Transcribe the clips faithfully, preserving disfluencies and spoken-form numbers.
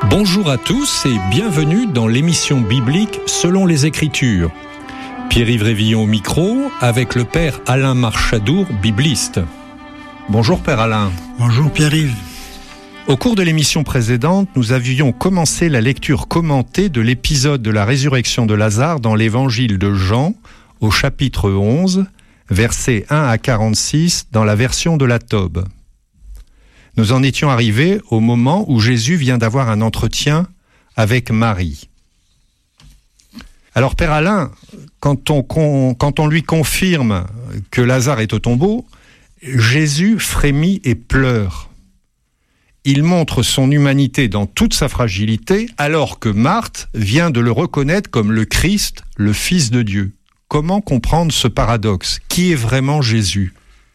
Bonjour à tous et bienvenue dans l'émission biblique Selon les Écritures. Pierre-Yves Révillon au micro avec le Père Alain Marchadour, bibliste. Bonjour Père Alain. Bonjour Pierre-Yves. Au cours de l'émission précédente, nous avions commencé la lecture commentée de l'épisode de la résurrection de Lazare dans l'évangile de Jean, au chapitre onze, versets un à quarante-six, dans la version de la Tobe. Nous en étions arrivés au moment où Jésus vient d'avoir un entretien avec Marie. Alors Père Alain, quand on, quand on lui confirme que Lazare est au tombeau, Jésus frémit et pleure. Il montre son humanité dans toute sa fragilité, alors que Marthe vient de le reconnaître comme le Christ, le Fils de Dieu. Comment comprendre ce paradoxe ? Qui est vraiment Jésus ?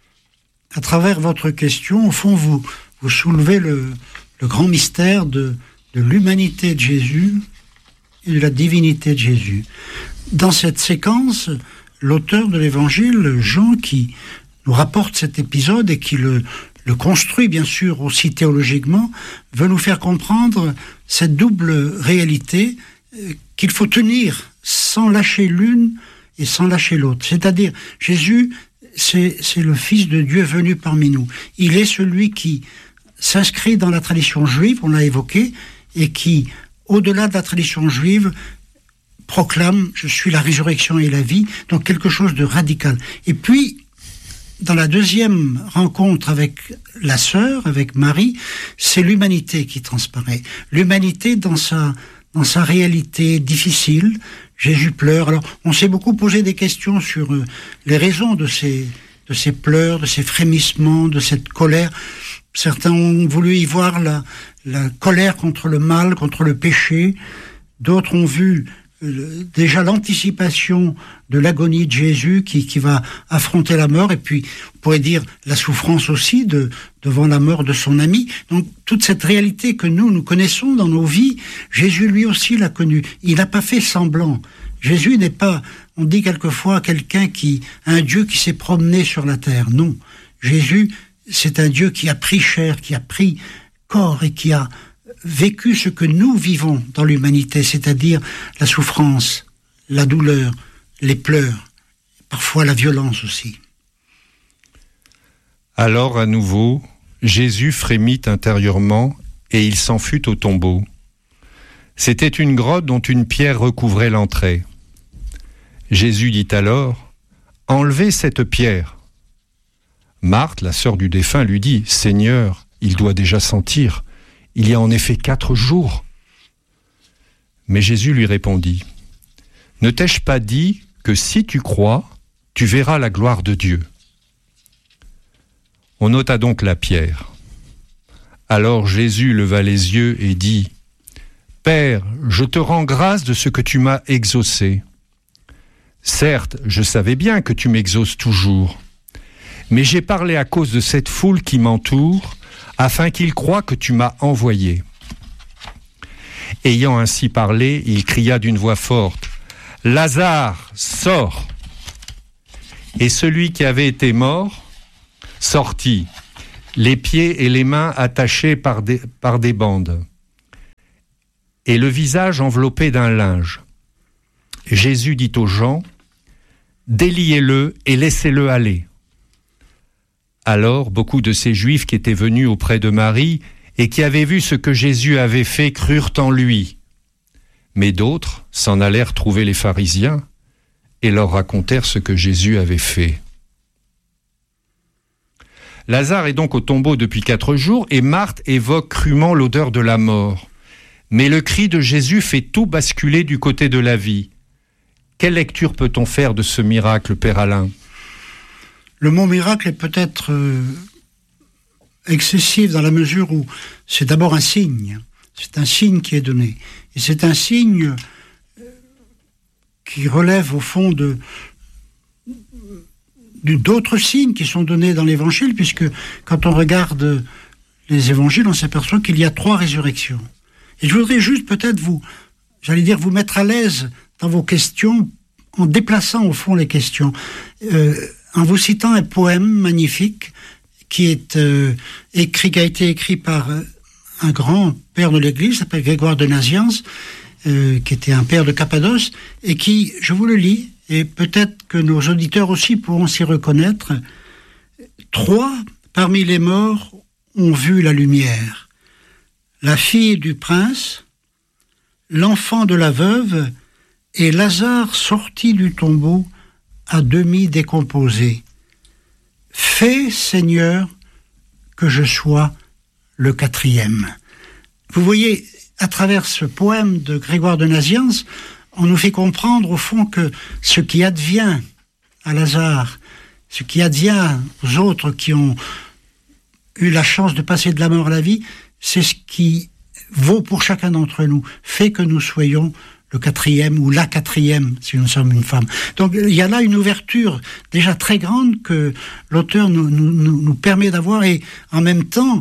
À travers votre question, au fond, vous, vous soulevez le, le grand mystère de, de l'humanité de Jésus et de la divinité de Jésus. Dans cette séquence, l'auteur de l'Évangile, Jean, qui nous rapporte cet épisode et qui le, le construit, bien sûr, aussi théologiquement, veut nous faire comprendre cette double réalité qu'il faut tenir sans lâcher l'une et sans lâcher l'autre. C'est-à-dire, Jésus, c'est, c'est le Fils de Dieu venu parmi nous. Il est celui qui s'inscrit dans la tradition juive, on l'a évoqué, et qui, au-delà de la tradition juive, proclame « Je suis la résurrection et la vie », donc quelque chose de radical. Et puis, dans la deuxième rencontre avec la sœur, avec Marie, c'est l'humanité qui transparaît. L'humanité dans sa, dans sa réalité difficile. Jésus pleure. Alors, on s'est beaucoup posé des questions sur euh, les raisons de ces, de ces pleurs, de ces frémissements, de cette colère. Certains ont voulu y voir la, la colère contre le mal, contre le péché. D'autres ont vu euh, déjà l'anticipation de l'agonie de Jésus qui, qui va affronter la mort. Et puis, on pourrait dire la souffrance aussi de, devant la mort de son ami. Donc, toute cette réalité que nous, nous connaissons dans nos vies, Jésus lui aussi l'a connue. Il n'a pas fait semblant. Jésus n'est pas, on dit quelquefois, quelqu'un qui, un Dieu qui s'est promené sur la terre. Non. Jésus, c'est un Dieu qui a pris chair, qui a pris corps et qui a vécu ce que nous vivons dans l'humanité, c'est-à-dire la souffrance, la douleur, les pleurs, parfois la violence aussi. Alors, à nouveau, Jésus frémit intérieurement et il s'en fut au tombeau. C'était une grotte dont une pierre recouvrait l'entrée. Jésus dit alors : « Enlevez cette pierre. » Marthe, la sœur du défunt, lui dit : « Seigneur, il doit déjà sentir. Il y a en effet quatre jours. » Mais Jésus lui répondit : « Ne t'ai-je pas dit que si tu crois, tu verras la gloire de Dieu ?» On ôta donc la pierre. Alors Jésus leva les yeux et dit : « Père, je te rends grâce de ce que tu m'as exaucé. Certes, je savais bien que tu m'exauces toujours, mais j'ai parlé à cause de cette foule qui m'entoure, afin qu'ils croient que tu m'as envoyé. » Ayant ainsi parlé, il cria d'une voix forte : « Lazare, sors !» Et celui qui avait été mort sortit, les pieds et les mains attachés par des, par des bandes, et le visage enveloppé d'un linge. Jésus dit aux gens : « Déliez-le et laissez-le aller. » Alors beaucoup de ces Juifs qui étaient venus auprès de Marie et qui avaient vu ce que Jésus avait fait crurent en lui. Mais d'autres s'en allèrent trouver les pharisiens et leur racontèrent ce que Jésus avait fait. Lazare est donc au tombeau depuis quatre jours et Marthe évoque crûment l'odeur de la mort. Mais le cri de Jésus fait tout basculer du côté de la vie. Quelle lecture peut-on faire de ce miracle, Père Alain ? Le mot miracle est peut-être euh, excessif dans la mesure où c'est d'abord un signe. C'est un signe qui est donné. Et c'est un signe euh, qui relève au fond de, de d'autres signes qui sont donnés dans l'Évangile, puisque quand on regarde les Évangiles, on s'aperçoit qu'il y a trois résurrections. Et je voudrais juste peut-être vous, j'allais dire, vous mettre à l'aise dans vos questions, en déplaçant au fond les questions. Euh, en vous citant un poème magnifique qui est euh, écrit, qui a été écrit par euh, un grand père de l'Église, qui s'appelle Grégoire de Nazianze, euh, qui était un père de Cappadoce, et qui, je vous le lis, et peut-être que nos auditeurs aussi pourront s'y reconnaître, trois parmi les morts ont vu la lumière. La fille du prince, l'enfant de la veuve, et Lazare sorti du tombeau à demi décomposé. Fais, Seigneur, que je sois le quatrième. Vous voyez, à travers ce poème de Grégoire de Nazianze, on nous fait comprendre au fond que ce qui advient à Lazare, ce qui advient aux autres qui ont eu la chance de passer de la mort à la vie, c'est ce qui vaut pour chacun d'entre nous, fait que nous soyons le quatrième ou la quatrième, si nous sommes une femme. Donc il y a là une ouverture déjà très grande que l'auteur nous, nous, nous permet d'avoir, et en même temps,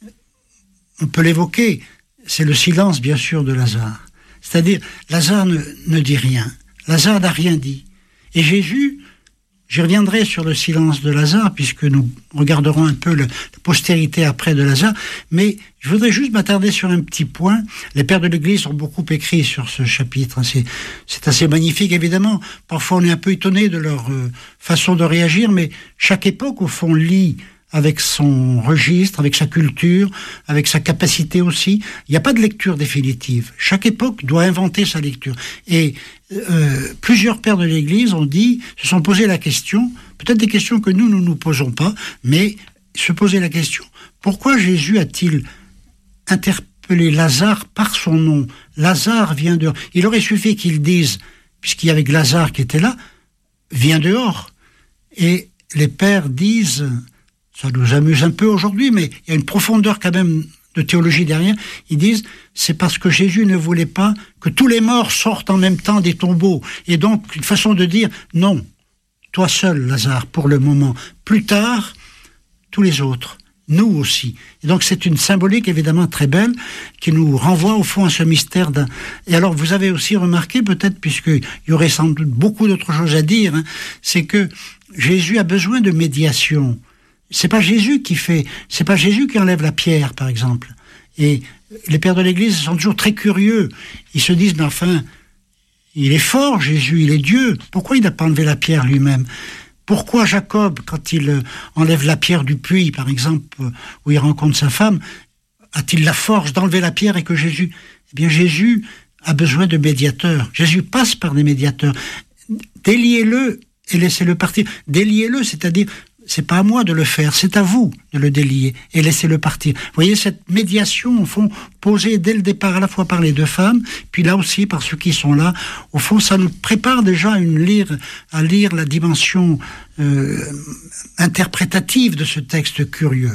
on peut l'évoquer, c'est le silence bien sûr de Lazare. C'est-à-dire, Lazare ne, ne dit rien. Lazare n'a rien dit. Et Jésus, je reviendrai sur le silence de Lazare, puisque nous regarderons un peu le, la postérité après de Lazare, mais je voudrais juste m'attarder sur un petit point. Les pères de l'Église ont beaucoup écrit sur ce chapitre. C'est, c'est assez magnifique, évidemment. Parfois, on est un peu étonné de leur euh, façon de réagir, mais chaque époque, au fond, lit avec son registre, avec sa culture, avec sa capacité aussi. Il n'y a pas de lecture définitive. Chaque époque doit inventer sa lecture. Et euh, plusieurs pères de l'Église ont dit, se sont posé la question, peut-être des questions que nous, nous ne nous posons pas, mais se poser la question, pourquoi Jésus a-t-il interpellé Lazare par son nom? Lazare vient dehors. Il aurait suffi qu'il dise, puisqu'il y avait Lazare qui était là, viens dehors. Et les pères disent, ça nous amuse un peu aujourd'hui, mais il y a une profondeur quand même de théologie derrière. Ils disent, c'est parce que Jésus ne voulait pas que tous les morts sortent en même temps des tombeaux. Et donc, une façon de dire, non, toi seul, Lazare, pour le moment. Plus tard, tous les autres, nous aussi. Et donc, c'est une symbolique évidemment très belle qui nous renvoie au fond à ce mystère d'un... Et alors, vous avez aussi remarqué, peut-être, puisqu'il y aurait sans doute beaucoup d'autres choses à dire, hein, c'est que Jésus a besoin de médiation. C'est pas Jésus qui fait, c'est pas Jésus qui enlève la pierre, par exemple. Et les pères de l'Église sont toujours très curieux. Ils se disent, mais enfin, il est fort, Jésus, il est Dieu. Pourquoi il n'a pas enlevé la pierre lui-même? Pourquoi Jacob, quand il enlève la pierre du puits, par exemple, où il rencontre sa femme, a-t-il la force d'enlever la pierre et que Jésus... Eh bien, Jésus a besoin de médiateurs. Jésus passe par des médiateurs. Déliez-le et laissez-le partir. Déliez-le, c'est-à-dire... c'est pas à moi de le faire, c'est à vous de le délier et laissez-le partir. Vous voyez, cette médiation, au fond, posée dès le départ, à la fois par les deux femmes, puis là aussi par ceux qui sont là, au fond, ça nous prépare déjà à, une lire, à lire la dimension euh, interprétative de ce texte curieux.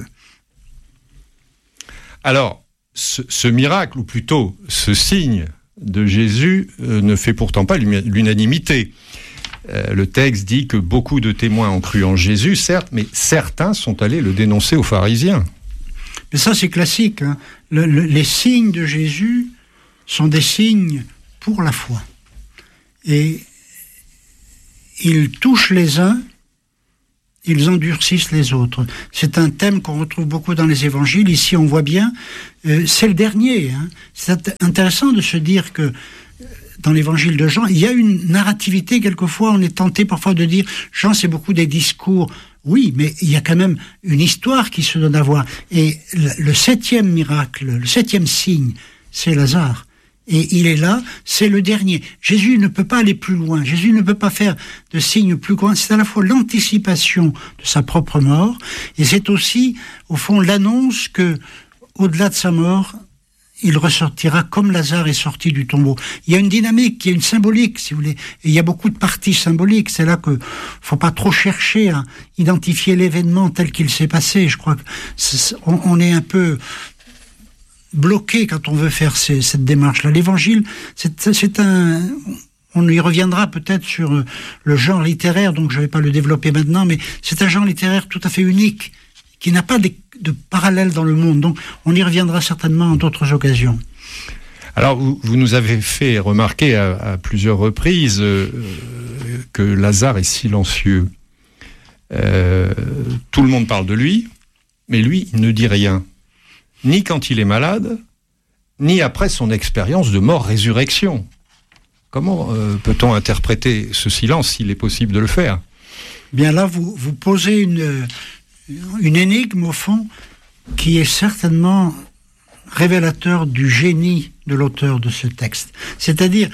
Alors, ce, ce miracle, ou plutôt ce signe de Jésus, euh, ne fait pourtant pas l'unanimité. Euh, le texte dit que beaucoup de témoins ont cru en Jésus, certes, mais certains sont allés le dénoncer aux pharisiens. Mais ça, c'est classique. Hein. Le, le, les signes de Jésus sont des signes pour la foi. Et ils touchent les uns, ils endurcissent les autres. C'est un thème qu'on retrouve beaucoup dans les évangiles. Ici, on voit bien, euh, c'est le dernier. Hein. C'est intéressant de se dire que dans l'évangile de Jean, il y a une narrativité, quelquefois, on est tenté parfois de dire, Jean, c'est beaucoup des discours. Oui, mais il y a quand même une histoire qui se donne à voir. Et le, le septième miracle, le septième signe, c'est Lazare. Et il est là, c'est le dernier. Jésus ne peut pas aller plus loin. Jésus ne peut pas faire de signes plus grands. C'est à la fois l'anticipation de sa propre mort, et c'est aussi, au fond, l'annonce que, au-delà de sa mort, il ressortira comme Lazare est sorti du tombeau. Il y a une dynamique, il y a une symbolique, si vous voulez. Et il y a beaucoup de parties symboliques. C'est là que faut pas trop chercher à identifier l'événement tel qu'il s'est passé. Je crois que c'est, on, on est un peu bloqué quand on veut faire ces, cette démarche-là. L'évangile, c'est, c'est un... On y reviendra peut-être sur le genre littéraire, donc je ne vais pas le développer maintenant, mais c'est un genre littéraire tout à fait unique, qui n'a pas de, de parallèle dans le monde. Donc, on y reviendra certainement en d'autres occasions. Alors, vous, vous nous avez fait remarquer à, à plusieurs reprises euh, que Lazare est silencieux. Euh, tout le monde parle de lui, mais lui, il ne dit rien. ni quand il est malade, ni après son expérience de mort-résurrection. Comment euh, peut-on interpréter ce silence, s'il est possible de le faire ? Bien là, vous, vous posez une, une énigme, au fond, qui est certainement révélateur du génie de l'auteur de ce texte. C'est-à-dire,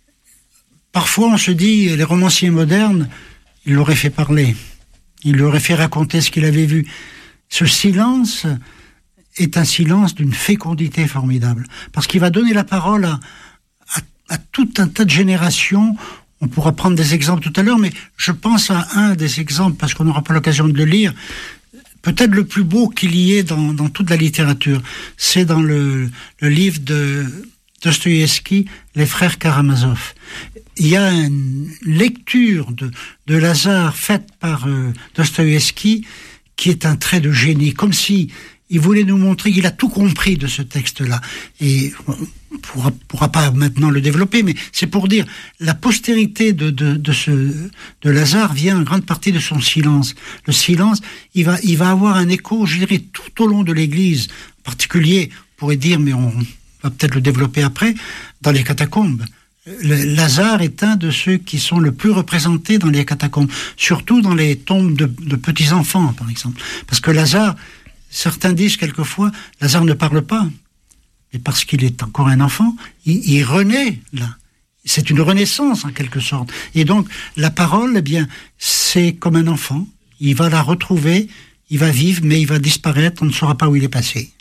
parfois on se dit, les romanciers modernes, ils l'auraient fait parler, ils lui auraient fait raconter ce qu'il avait vu. Ce silence est un silence d'une fécondité formidable, parce qu'il va donner la parole à, à, à tout un tas de générations. On pourra prendre des exemples tout à l'heure, mais je pense à un des exemples, parce qu'on n'aura pas l'occasion de le lire, peut-être le plus beau qu'il y ait dans, dans toute la littérature. C'est dans le, le livre de Dostoïevski, Les Frères Karamazov. Il y a une lecture de, de Lazare faite par euh, Dostoïevski qui est un trait de génie, comme si il voulait nous montrer qu'il a tout compris de ce texte-là. Et on ne pourra, pourra pas maintenant le développer, mais c'est pour dire, la postérité de, de, de, ce, de Lazare vient en grande partie de son silence. Le silence, il va, il va avoir un écho, je dirais, tout au long de l'Église. En particulier, on pourrait dire, mais on va peut-être le développer après, dans les catacombes. Le, Lazare est un de ceux qui sont le plus représentés dans les catacombes, surtout dans les tombes de, de petits-enfants, par exemple. Parce que Lazare, certains disent quelquefois, Lazare ne parle pas, mais parce qu'il est encore un enfant, il, il renaît là. C'est une renaissance en quelque sorte. Et donc la parole, eh bien, c'est comme un enfant. Il va la retrouver, il va vivre, mais il va disparaître. On ne saura pas où il est passé.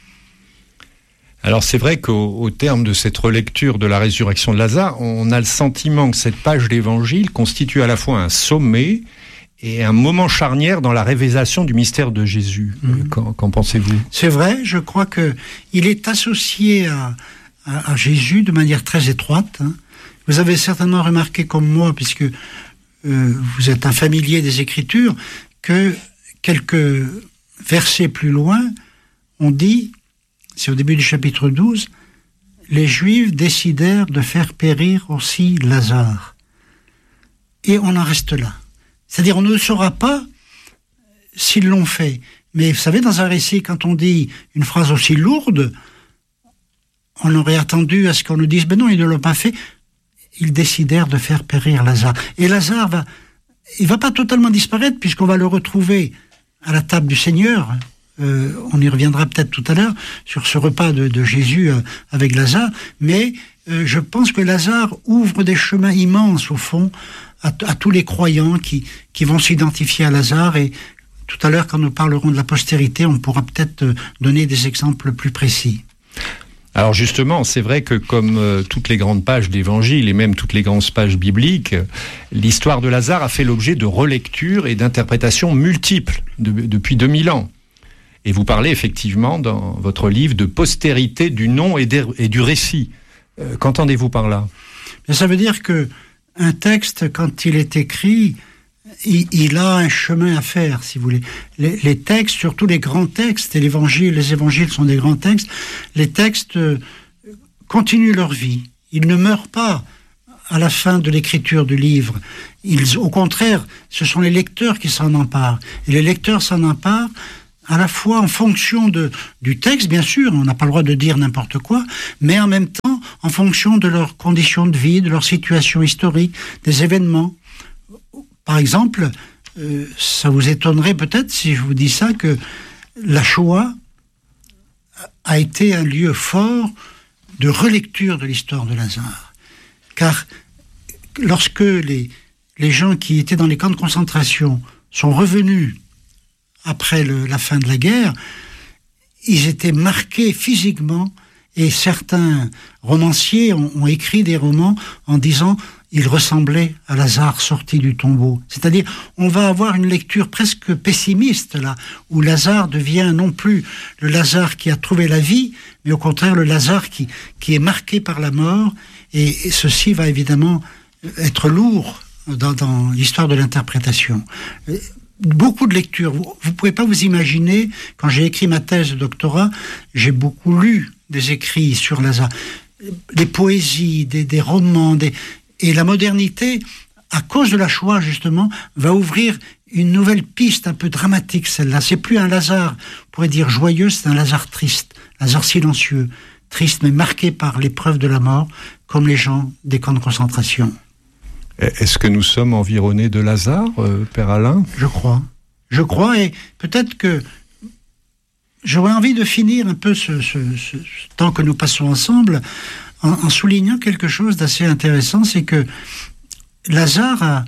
Alors c'est vrai qu'au au terme de cette relecture de la résurrection de Lazare, on a le sentiment que cette page d'évangile constitue à la fois un sommet et un moment charnière dans la révélation du mystère de Jésus. Mmh. Qu'en, qu'en pensez-vous ? C'est vrai, je crois que il est associé à, à, à Jésus de manière très étroite. Hein. Vous avez certainement remarqué comme moi, puisque euh, vous êtes un familier des Écritures, que quelques versets plus loin, on dit, c'est au début du chapitre douze, les Juifs décidèrent de faire périr aussi Lazare. Et on en reste là. C'est-à-dire, on ne saura pas s'ils l'ont fait. Mais vous savez, dans un récit, quand on dit une phrase aussi lourde, on aurait attendu à ce qu'on nous dise, ben non, ils ne l'ont pas fait. Ils décidèrent de faire périr Lazare. Et Lazare va, il va pas totalement disparaître, puisqu'on va le retrouver à la table du Seigneur. Euh, on y reviendra peut-être tout à l'heure sur ce repas de, de Jésus euh, avec Lazare. Mais euh, je pense que Lazare ouvre des chemins immenses, au fond, à, à tous les croyants qui, qui vont s'identifier à Lazare. Et tout à l'heure, quand nous parlerons de la postérité, on pourra peut-être donner des exemples plus précis. Alors justement, c'est vrai que comme euh, toutes les grandes pages d'Évangile et même toutes les grandes pages bibliques, l'histoire de Lazare a fait l'objet de relectures et d'interprétations multiples de, depuis deux mille ans. Et vous parlez effectivement dans votre livre de postérité du nom et, des, et du récit. Euh, qu'entendez-vous par là ? Mais ça veut dire que un texte, quand il est écrit, il, il a un chemin à faire, si vous voulez. Les, les textes, surtout les grands textes, et l'évangile, les évangiles sont des grands textes, les textes euh, continuent leur vie. Ils ne meurent pas à la fin de l'écriture du livre. Ils, au contraire, ce sont les lecteurs qui s'en emparent. Et les lecteurs s'en emparent à la fois en fonction de, du texte, bien sûr, on n'a pas le droit de dire n'importe quoi, mais en même temps en fonction de leurs conditions de vie, de leur situation historique, des événements. Par exemple, euh, ça vous étonnerait peut-être si je vous dis ça, que la Shoah a été un lieu fort de relecture de l'histoire de Lazare. Car lorsque les, les gens qui étaient dans les camps de concentration sont revenus après le, la fin de la guerre, ils étaient marqués physiquement, et certains romanciers ont, ont écrit des romans en disant il ressemblait à Lazare sorti du tombeau. C'est-à-dire, on va avoir une lecture presque pessimiste là, où Lazare devient non plus le Lazare qui a trouvé la vie, mais au contraire le Lazare qui, qui est marqué par la mort, et, et ceci va évidemment être lourd dans, dans l'histoire de l'interprétation. Beaucoup de lectures. Vous ne pouvez pas vous imaginer, quand j'ai écrit ma thèse de doctorat, j'ai beaucoup lu des écrits sur Lazare, des poésies, des, des romans, des... et la modernité à cause de la Shoah, justement, va ouvrir une nouvelle piste un peu dramatique, celle-là. C'est plus un Lazare, on pourrait dire joyeux, c'est un Lazare triste, Lazare silencieux, triste mais marqué par l'épreuve de la mort, comme les gens des camps de concentration. Est-ce que nous sommes environnés de Lazare, euh, Père Alain ? Je crois. Je crois, et peut-être que j'aurais envie de finir un peu ce, ce, ce, ce temps que nous passons ensemble en, en soulignant quelque chose d'assez intéressant, c'est que Lazare a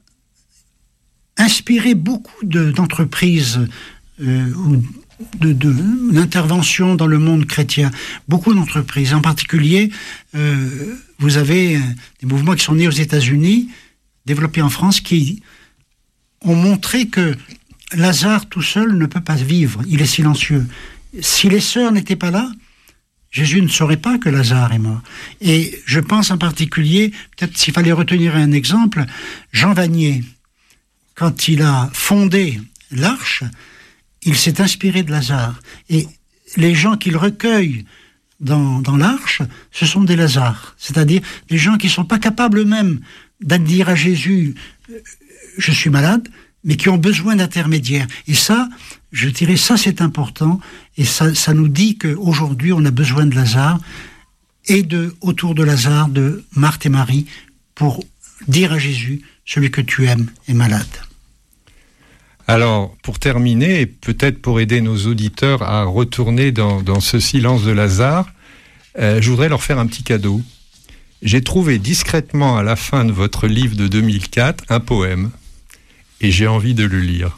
inspiré beaucoup de, d'entreprises euh, ou de, de, d'interventions dans le monde chrétien. Beaucoup d'entreprises. En particulier, euh, vous avez des mouvements qui sont nés aux États-Unis, développés en France, qui ont montré que Lazare tout seul ne peut pas vivre. Il est silencieux. Si les sœurs n'étaient pas là, Jésus ne saurait pas que Lazare est mort. Et je pense en particulier, peut-être s'il fallait retenir un exemple, Jean Vanier, quand il a fondé l'Arche, il s'est inspiré de Lazare. Et les gens qu'il recueille dans, dans l'Arche, ce sont des Lazares. C'est-à-dire des gens qui ne sont pas capables eux-mêmes de dire à Jésus « je suis malade », mais qui ont besoin d'intermédiaires. Et ça, je dirais, ça c'est important, et ça, ça nous dit qu'aujourd'hui on a besoin de Lazare, et de, autour de Lazare, de Marthe et Marie, pour dire à Jésus « celui que tu aimes est malade ». Alors, pour terminer, et peut-être pour aider nos auditeurs à retourner dans, dans ce silence de Lazare, euh, je voudrais leur faire un petit cadeau. J'ai trouvé discrètement à la fin de votre livre de deux mille quatre un poème, et j'ai envie de le lire.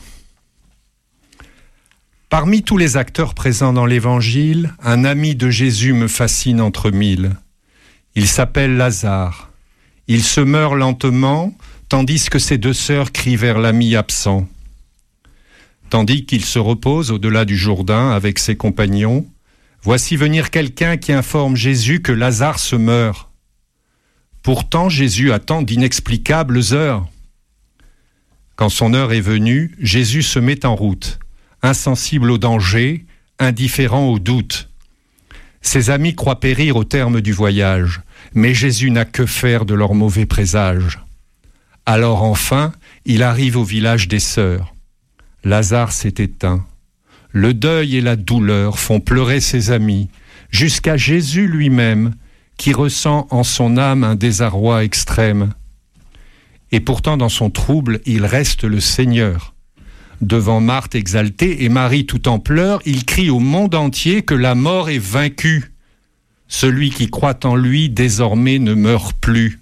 Parmi tous les acteurs présents dans l'Évangile, un ami de Jésus me fascine entre mille. Il s'appelle Lazare. Il se meurt lentement, tandis que ses deux sœurs crient vers l'ami absent. Tandis qu'il se repose au-delà du Jourdain avec ses compagnons, voici venir quelqu'un qui informe Jésus que Lazare se meurt. Pourtant, Jésus attend d'inexplicables heures. Quand son heure est venue, Jésus se met en route, insensible au danger, indifférent au doute. Ses amis croient périr au terme du voyage, mais Jésus n'a que faire de leurs mauvais présages. Alors enfin, il arrive au village des sœurs. Lazare s'est éteint. Le deuil et la douleur font pleurer ses amis, jusqu'à Jésus lui-même, qui ressent en son âme un désarroi extrême. Et pourtant, dans son trouble, il reste le Seigneur. Devant Marthe exaltée et Marie tout en pleurs, il crie au monde entier que la mort est vaincue. Celui qui croit en lui, désormais, ne meurt plus.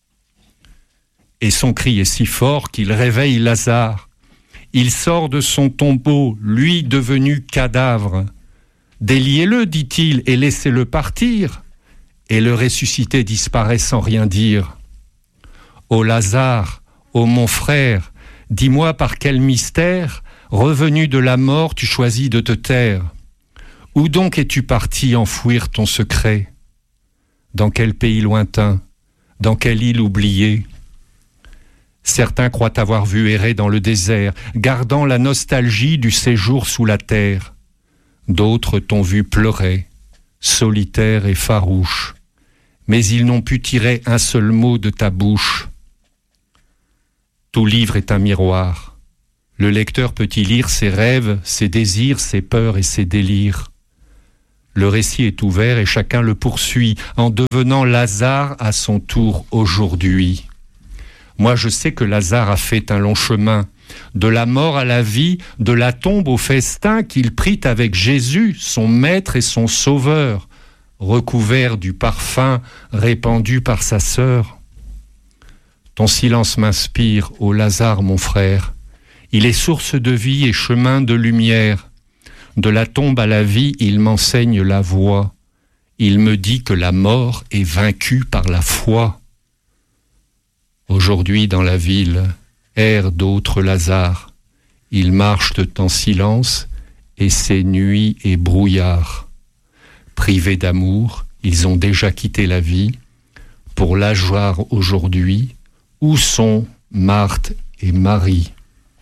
Et son cri est si fort qu'il réveille Lazare. Il sort de son tombeau, lui devenu cadavre. Déliez-le, dit-il, et laissez-le partir. Et le ressuscité disparaît sans rien dire. Ô Lazare, ô mon frère, dis-moi par quel mystère, revenu de la mort, tu choisis de te taire. Où donc es-tu parti enfouir ton secret ? Dans quel pays lointain ? Dans quelle île oubliée ? Certains croient avoir vu errer dans le désert, gardant la nostalgie du séjour sous la terre. D'autres t'ont vu pleurer, solitaire et farouche, mais ils n'ont pu tirer un seul mot de ta bouche. Tout livre est un miroir. Le lecteur peut y lire ses rêves, ses désirs, ses peurs et ses délires. Le récit est ouvert et chacun le poursuit en devenant Lazare à son tour aujourd'hui. Moi, je sais que Lazare a fait un long chemin, de la mort à la vie, de la tombe au festin qu'il prit avec Jésus, son maître et son sauveur, recouvert du parfum répandu par sa sœur. Ton silence m'inspire, ô Lazare, mon frère. Il est source de vie et chemin de lumière. De la tombe à la vie, il m'enseigne la voie. Il me dit que la mort est vaincue par la foi. Aujourd'hui, dans la ville, errent d'autres Lazares. Ils marchent en silence, et c'est nuit et brouillard. Privés d'amour, ils ont déjà quitté la vie. Pour la joie aujourd'hui, où sont Marthe et Marie ?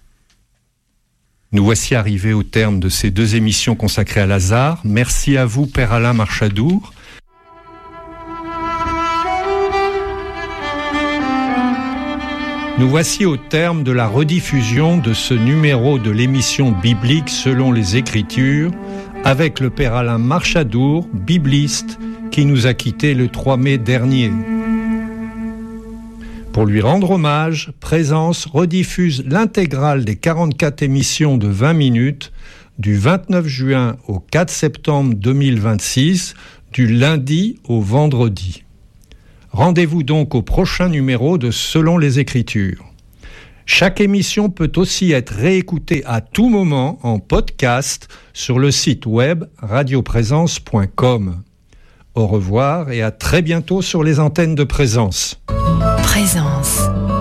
Nous voici arrivés au terme de ces deux émissions consacrées à Lazare. Merci à vous, Père Alain Marchadour. Nous voici au terme de la rediffusion de ce numéro de l'émission biblique selon les Écritures, avec le Père Alain Marchadour, bibliste, qui nous a quittés le trois mai dernier. Pour lui rendre hommage, Présence rediffuse l'intégrale des quarante-quatre émissions de vingt minutes du vingt-neuf juin au quatre septembre deux mille vingt-six, du lundi au vendredi. Rendez-vous donc au prochain numéro de Selon les Écritures. Chaque émission peut aussi être réécoutée à tout moment en podcast sur le site web radioprésence point com. Au revoir et à très bientôt sur les antennes de Présence. Présence.